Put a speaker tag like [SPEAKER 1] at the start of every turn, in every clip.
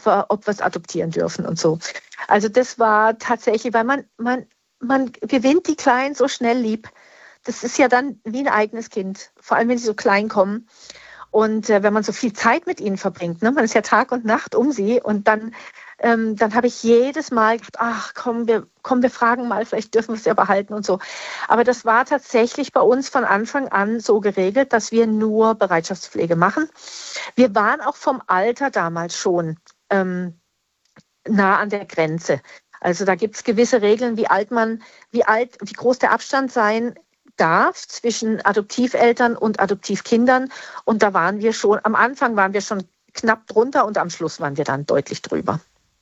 [SPEAKER 1] ob wir es adoptieren dürfen und so. Also das war tatsächlich, weil man gewinnt die Kleinen so schnell lieb. Das ist ja dann wie ein eigenes Kind, vor allem wenn sie so klein kommen. Und wenn man so viel Zeit mit ihnen verbringt, ne? Man ist ja Tag und Nacht um sie und dann habe ich jedes Mal gedacht, ach komm, wir fragen mal, vielleicht dürfen wir es ja behalten und so. Aber das war tatsächlich bei uns von Anfang an so geregelt, dass wir nur Bereitschaftspflege machen. Wir waren auch vom Alter damals schon nah an der Grenze. Also da gibt es gewisse Regeln, wie groß der Abstand sein darf zwischen Adoptiveltern und Adoptivkindern. Und da waren wir schon, am Anfang waren wir schon knapp drunter und am Schluss waren wir dann deutlich drüber.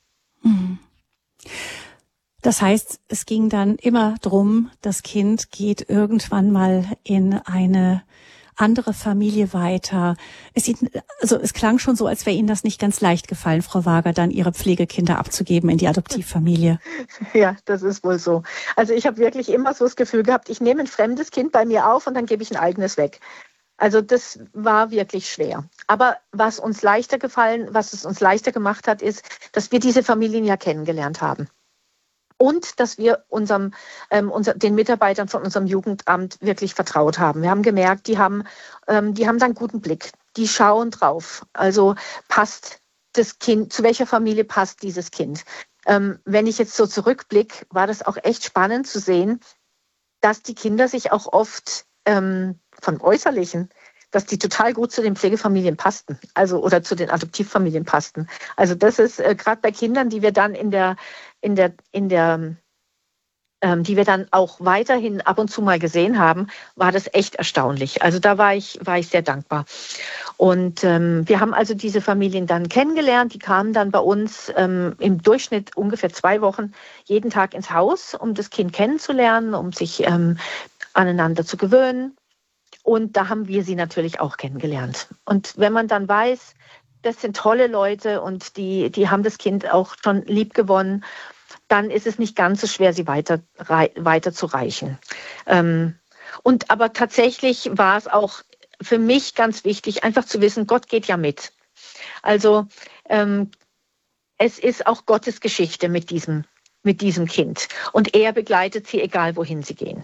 [SPEAKER 2] Das heißt, es ging dann immer drum, das Kind geht irgendwann mal in eine andere Familie weiter. Es klang schon so, als wäre Ihnen das nicht ganz leicht gefallen, Frau Wager, dann Ihre Pflegekinder abzugeben in die Adoptivfamilie.
[SPEAKER 1] Ja, das ist wohl so. Also ich habe wirklich immer so das Gefühl gehabt, ich nehme ein fremdes Kind bei mir auf und dann gebe ich ein eigenes weg. Also das war wirklich schwer. Aber was es uns leichter gemacht hat, ist, dass wir diese Familien ja kennengelernt haben. Und dass wir den Mitarbeitern von unserem Jugendamt wirklich vertraut haben. Wir haben gemerkt, die haben da einen guten Blick. Die schauen drauf. Also passt das Kind, zu welcher Familie passt dieses Kind? Wenn ich jetzt so zurückblicke, war das auch echt spannend zu sehen, dass die Kinder sich auch oft von Äußerlichen, dass die total gut zu den Pflegefamilien passten, also oder zu den Adoptivfamilien passten. Also das ist gerade bei Kindern, die wir dann die wir dann auch weiterhin ab und zu mal gesehen haben, war das echt erstaunlich. Also da war ich sehr dankbar. Und wir haben also diese Familien dann kennengelernt. Die kamen dann bei uns im Durchschnitt ungefähr 2 Wochen jeden Tag ins Haus, um das Kind kennenzulernen, um sich aneinander zu gewöhnen. Und da haben wir sie natürlich auch kennengelernt. Und wenn man dann weiß, das sind tolle Leute und die haben das Kind auch schon lieb gewonnen, dann ist es nicht ganz so schwer, sie weiter zu reichen. Aber tatsächlich war es auch für mich ganz wichtig, einfach zu wissen, Gott geht ja mit. Also es ist auch Gottes Geschichte mit diesem Kind. Und er begleitet sie, egal wohin sie gehen.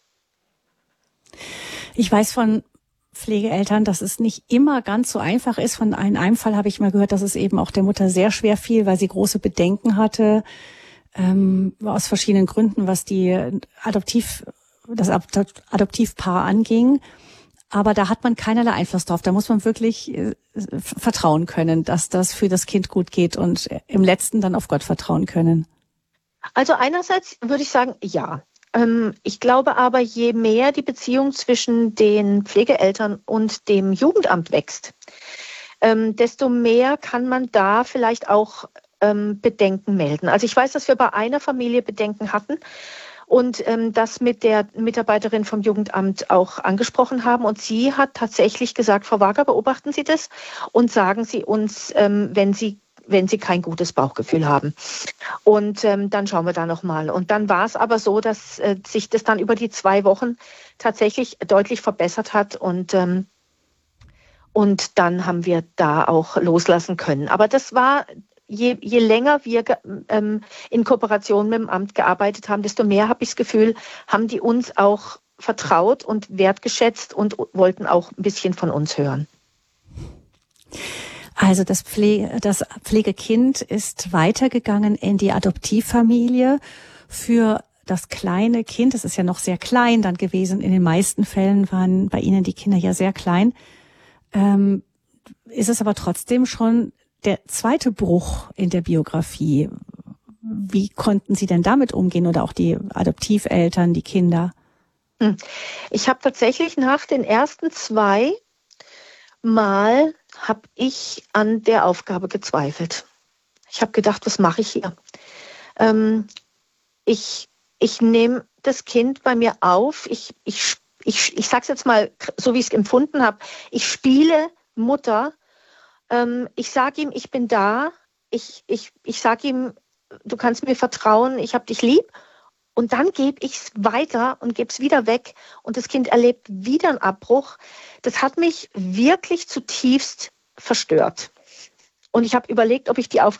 [SPEAKER 2] Ich weiß von Pflegeeltern, dass es nicht immer ganz so einfach ist. In einem Fall habe ich mal gehört, dass es eben auch der Mutter sehr schwer fiel, weil sie große Bedenken hatte, aus verschiedenen Gründen, was das Adoptivpaar anging. Aber da hat man keinerlei Einfluss drauf. Da muss man wirklich vertrauen können, dass das für das Kind gut geht und im Letzten dann auf Gott vertrauen können.
[SPEAKER 1] Also einerseits würde ich sagen, ja. Ich glaube aber, je mehr die Beziehung zwischen den Pflegeeltern und dem Jugendamt wächst, desto mehr kann man da vielleicht auch Bedenken melden. Also ich weiß, dass wir bei einer Familie Bedenken hatten und das mit der Mitarbeiterin vom Jugendamt auch angesprochen haben. Und sie hat tatsächlich gesagt, Frau Wager, beobachten Sie das und sagen Sie uns, wenn Sie kein gutes Bauchgefühl haben. Und dann schauen wir da nochmal. Und dann war es aber so, dass sich das dann über die 2 Wochen tatsächlich deutlich verbessert hat und dann haben wir da auch loslassen können. Aber das war, je länger wir in Kooperation mit dem Amt gearbeitet haben, desto mehr habe ich das Gefühl, haben die uns auch vertraut und wertgeschätzt und wollten auch ein bisschen von uns hören.
[SPEAKER 2] Also das Pflegekind ist weitergegangen in die Adoptivfamilie. Für das kleine Kind, das ist ja noch sehr klein dann gewesen, in den meisten Fällen waren bei Ihnen die Kinder ja sehr klein, ist es aber trotzdem schon der zweite Bruch in der Biografie. Wie konnten Sie denn damit umgehen oder auch die Adoptiveltern, die Kinder?
[SPEAKER 1] Ich habe tatsächlich nach den ersten 2 Mal habe ich an der Aufgabe gezweifelt. Ich habe gedacht, was mache ich hier? Ich nehme das Kind bei mir auf. Ich sage es jetzt mal, so wie ich es empfunden habe. Ich spiele Mutter. Ich sage ihm, ich bin da. Ich sage ihm, du kannst mir vertrauen, ich habe dich lieb. Und dann gebe ich es weiter und gebe es wieder weg. Und das Kind erlebt wieder einen Abbruch. Das hat mich wirklich zutiefst verstört. Und ich habe überlegt, ob ich die Aufgabe